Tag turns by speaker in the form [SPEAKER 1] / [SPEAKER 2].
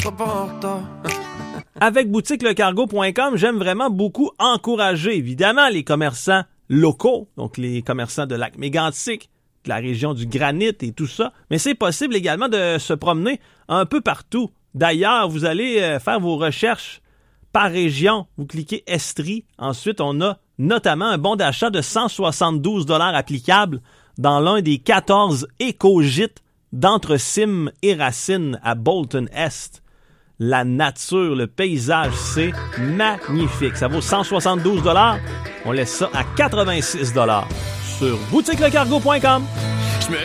[SPEAKER 1] Avec boutiquelecargo.com, j'aime vraiment beaucoup encourager, évidemment, les commerçants locaux, donc les commerçants de Lac-Mégantic, de la région du Granit et tout ça, mais c'est possible également de se promener un peu partout. D'ailleurs, vous allez faire vos recherches par région, vous cliquez Estrie, ensuite on a notamment un bon d'achat de 172 $ applicable dans l'un des 14 éco-gîtes d'Entre-Cimes et Racine à Bolton-Est. La nature, le paysage, c'est magnifique. Ça vaut 172 $. On laisse ça à 86 $ sur boutiquelecargo.com.